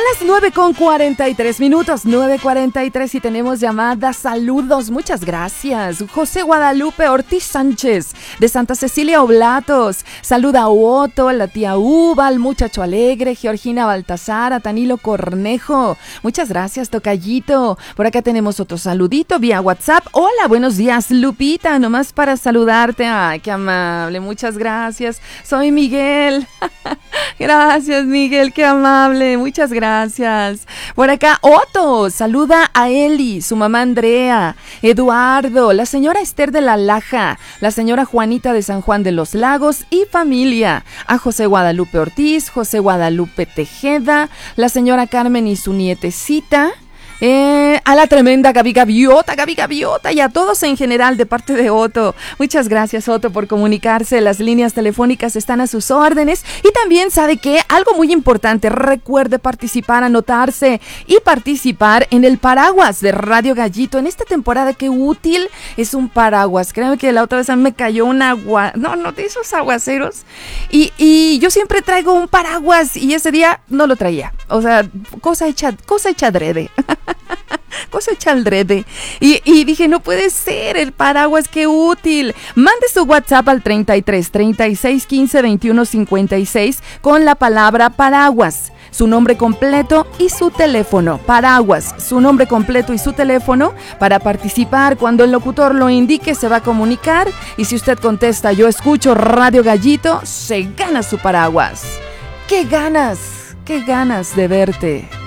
las 9:43, 9:43 y tenemos llamadas, saludos, muchas gracias. José Guadalupe Ortiz Sánchez, de Santa Cecilia Oblatos, saluda a Otto, la tía Uva, al muchacho alegre, Georgina Baltasar, a Tanilo Cornejo, muchas gracias, tocallito. Por acá tenemos otro saludito vía WhatsApp. Hola, buenos días, Lupita, nomás para saludarte. Ay, qué amable, muchas gracias. Soy Miguel. Gracias, Miguel, qué amable, muchas gracias. Por acá, Otto, saluda a Eli, su mamá Andrea, Eduardo, la señora Esther de la Laja, la señora Juanita de San Juan de los Lagos y familia, a José Guadalupe Ortiz, José Guadalupe Tejeda, la señora Carmen y su nietecita, a la tremenda Gaby Gaviota y a todos en general de parte de Otto. Muchas gracias, Otto, por comunicarse. Las líneas telefónicas están a sus órdenes. Y también, ¿sabe qué? Algo muy importante, recuerde participar, anotarse y participar en el paraguas de Radio Gallito. En esta temporada, qué útil es un paraguas. Créanme que la otra vez me cayó un agua, no, de esos aguaceros. Y yo siempre traigo un paraguas y ese día no lo traía. O sea, cosa hecha adrede. Cosa hecha al drede. Y dije, no puede ser, el paraguas, qué útil. Mande su WhatsApp al 33 36 15 21 56 con la palabra paraguas, su nombre completo y su teléfono. Paraguas, su nombre completo y su teléfono para participar. Cuando el locutor lo indique, se va a comunicar. Y si usted contesta, yo escucho Radio Gallito, se gana su paraguas. ¡Qué ganas! ¡Qué ganas de verte!